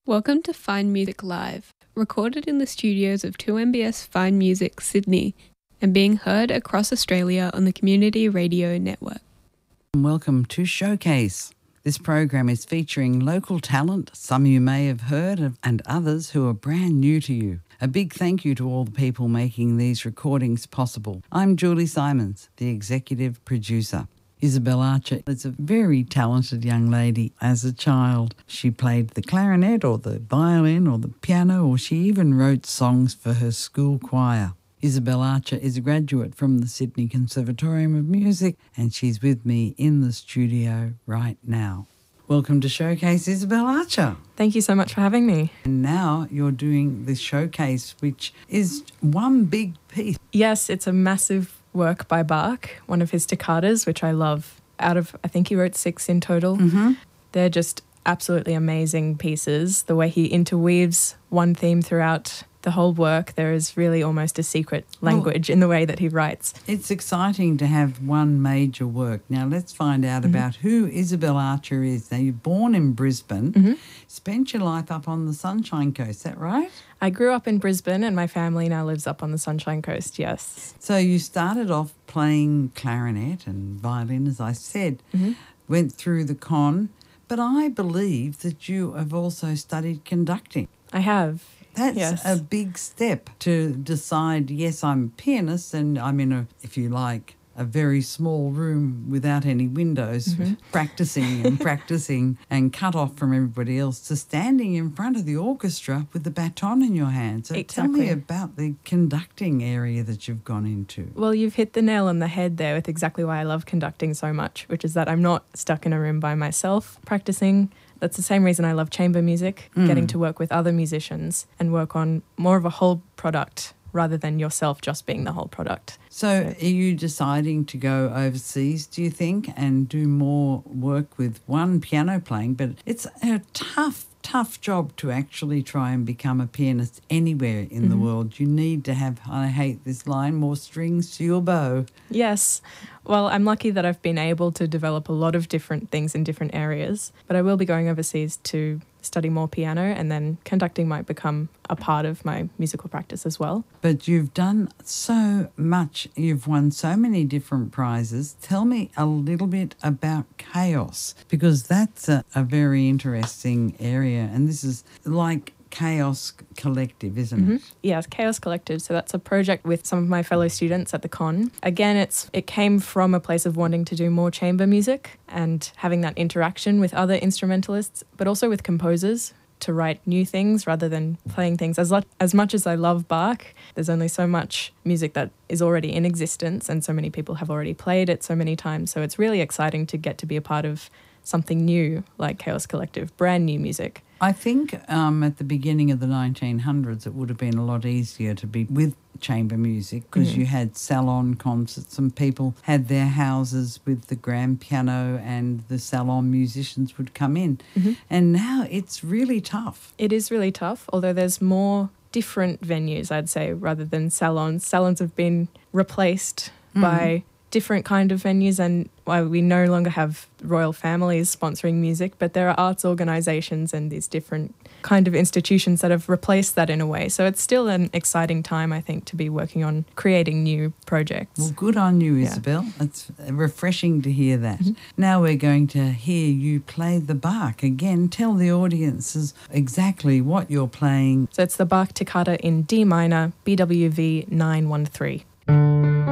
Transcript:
Welcome to Fine Music Live, recorded in the studios of 2MBS Fine Music, Sydney, and being heard across Australia on the Community Radio Network. Welcome to Showcase. This program is featuring local talent, some you may have heard of, and others who are brand new to you. A big thank you to all the people making these recordings possible. I'm Julie Simons, the executive producer. Isabel Archer is a very talented young lady. As a child, she played the clarinet or the violin or the piano, or she even wrote songs for her school choir. Isabel Archer is a graduate from the Sydney Conservatorium of Music, and she's with me in the studio right now. Welcome to Showcase, Isabel Archer. Thank you so much for having me. And now you're doing this showcase, which is one big piece. Yes, it's a massive work by Bach, one of his toccatas, which I love. Out of, I think he wrote 6 in total. They're just absolutely amazing pieces. The way he interweaves one theme throughout the whole work, there is really almost a secret language in the way that he writes. It's exciting to have one major work. Now let's find out about who Isabel Archer is. Now, you're born in Brisbane, spent your life up on the Sunshine Coast, is that right? I grew up in Brisbane and my family now lives up on the Sunshine Coast, yes. So you started off playing clarinet and violin, as I said, went through the con, but I believe that you have also studied conducting. I have. That's a big step to decide, yes, I'm a pianist and I'm in a, if you like, a very small room without any windows, practicing and cut off from everybody else, to standing in front of the orchestra with the baton in your hand. So tell me about the conducting area that you've gone into. Well, you've hit the nail on the head there with exactly why I love conducting so much, which is that I'm not stuck in a room by myself practicing. That's the same reason I love chamber music, getting to work with other musicians and work on more of a whole product rather than yourself just being the whole product. So are you deciding to go overseas, do you think, and do more work with one piano playing? But it's a tough job to actually try and become a pianist anywhere in the world. You need to have, I hate this line, more strings to your bow. Yes. Well, I'm lucky that I've been able to develop a lot of different things in different areas, but I will be going overseas to study more piano, and then conducting might become a part of my musical practice as well. But you've done so much. You've won so many different prizes. Tell me a little bit about Chaos, because that's a very interesting area, and this is like Chaos Collective, isn't it? Yes, Chaos Collective. So that's a project with some of my fellow students at the con. Again, it came from a place of wanting to do more chamber music and having that interaction with other instrumentalists, but also with composers to write new things rather than playing things. As much as I love Bach, there's only so much music that is already in existence, and so many people have already played it so many times. So it's really exciting to get to be a part of something new like Chaos Collective, brand new music. I think at the beginning of the 1900s, it would have been a lot easier to be with chamber music, because you had salon concerts and people had their houses with the grand piano and the salon musicians would come in. And now it's really tough. It is really tough, although there's more different venues, I'd say, rather than salons. Salons have been replaced by different kind of venues, and why we no longer have royal families sponsoring music, but there are arts organisations and these different kind of institutions that have replaced that in a way. So it's still an exciting time, I think, to be working on creating new projects. Well, good on you, Isabel. It's refreshing to hear that. Now we're going to hear you play the Bach. Again, tell the audiences exactly what you're playing. So it's the Bach Toccata in D minor, BWV 913.